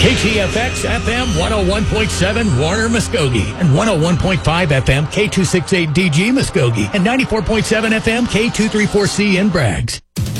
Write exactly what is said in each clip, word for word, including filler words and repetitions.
K T F X F M one oh one point seven Warner Muskogee and one oh one point five F M K two sixty-eight D G Muskogee and ninety-four point seven F M K two thirty-four C in Braggs.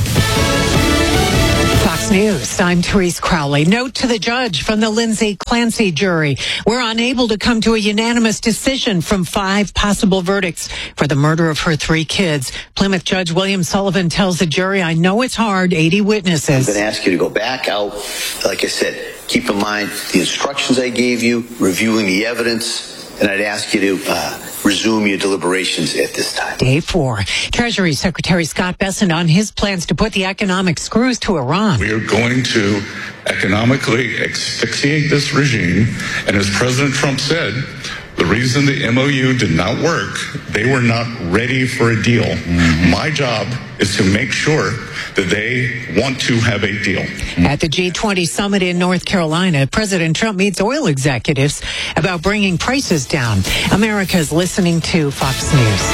Fox News, I'm Therese Crowley. Note to the judge from the Lindsay Clancy jury. We're unable to come to a unanimous decision from five possible verdicts for the murder of her three kids. Plymouth Judge William Sullivan tells the jury, I know it's hard, eighty witnesses. I'm going to ask you to go back out. Like I said, keep in mind the instructions I gave you, reviewing the evidence, and I'd ask you to uh, resume your deliberations at this time. Day four. Treasury Secretary Scott Bessent on his plans to put the economic screws to Iran. We are going to economically asphyxiate this regime. And as President Trump said, the reason the M O U did not work, they were not ready for a deal. Mm-hmm. My job is to make sure that they want to have a deal. At the G twenty summit in North Carolina, President Trump meets oil executives about bringing prices down. America's listening to Fox News.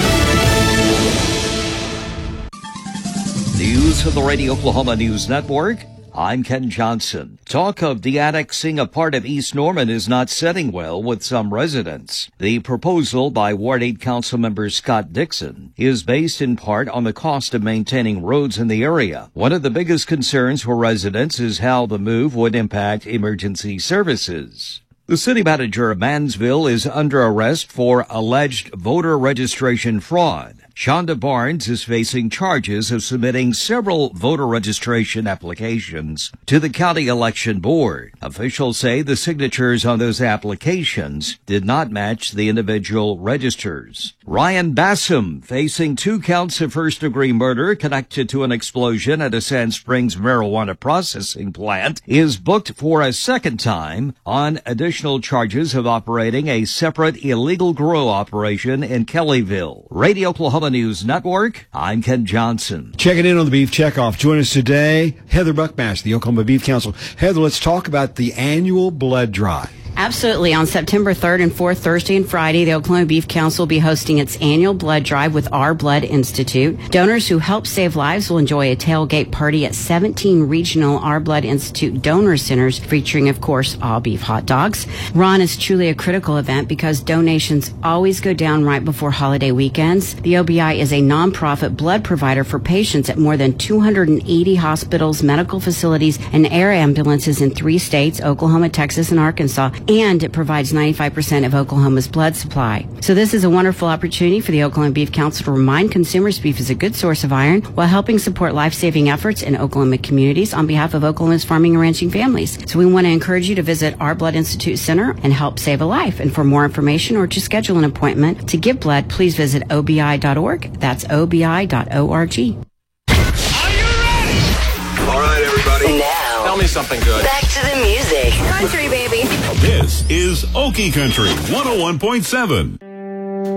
News from the Radio Oklahoma News Network. I'm Ken Johnson. Talk of de-annexing a part of East Norman is not setting well with some residents. The proposal by Ward eight Councilmember Scott Dixon is based in part on the cost of maintaining roads in the area. One of the biggest concerns for residents is how the move would impact emergency services. The city manager of Mansville is under arrest for alleged voter registration fraud. Shonda Barnes is facing charges of submitting several voter registration applications to the county election board. Officials say the signatures on those applications did not match the individual registers. Ryan Bassam, facing two counts of first-degree murder connected to an explosion at a Sand Springs marijuana processing plant, is booked for a second time on additional charges of operating a separate illegal grow operation in Kellyville. Radio Oklahoma News Network, I'm Ken Johnson. Checking in on the Beef Checkoff. Join us today, Heather Buckmaster, the Oklahoma Beef Council. Heather, let's talk about the annual blood drive. Absolutely. On September third and fourth, Thursday and Friday, the Oklahoma Beef Council will be hosting its annual blood drive with Our Blood Institute. Donors who help save lives will enjoy a tailgate party at seventeen regional Our Blood Institute donor centers, featuring, of course, all beef hot dogs. Ron is truly a critical event because donations always go down right before holiday weekends. The O B I is a nonprofit blood provider for patients at more than two hundred eighty hospitals, medical facilities, and air ambulances in three states, Oklahoma, Texas, and Arkansas. And it provides ninety-five percent of Oklahoma's blood supply. So this is a wonderful opportunity for the Oklahoma Beef Council to remind consumers beef is a good source of iron while helping support life-saving efforts in Oklahoma communities on behalf of Oklahoma's farming and ranching families. So we want to encourage you to visit Our Blood Institute Center and help save a life. And for more information or to schedule an appointment to give blood, please visit O B I dot org. That's O B I dot org. Are you ready? All right, everybody. Now, tell me something good. Back to the music. Country, baby. This is Okie Country one oh one point seven.